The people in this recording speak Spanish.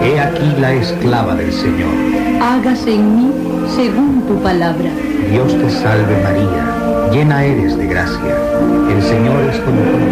He aquí la esclava del Señor. Hágase en mí según tu palabra. Dios te salve María, llena eres de gracia. El Señor es contigo.